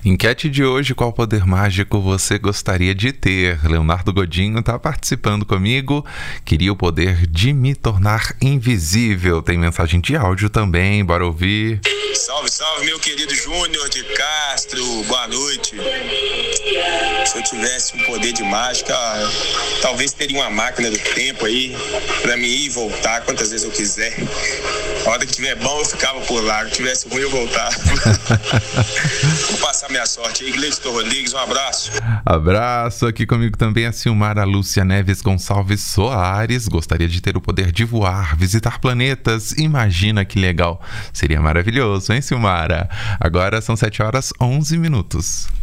Enquete de hoje: qual poder mágico você gostaria de ter? Leonardo Godinho está participando comigo. Queria o poder de me tornar invisível. Tem mensagem de áudio também, bora ouvir. Salve, salve, meu querido Júnior de Castro, boa noite. Se eu tivesse um poder de mágica, talvez teria uma máquina do tempo aí, pra mim ir e voltar quantas vezes eu quiser. A hora que tiver bom eu ficava por lá, se tivesse ruim eu voltava. Vou passar minha sorte aí. Gleison Rodrigues, um abraço. Abraço, aqui comigo também a Silmara Lúcia Neves Gonçalves Soares. Gostaria de ter o poder de voar, visitar planetas. Imagina que legal, seria maravilhoso, hein, Silmara? Agora são 7h11.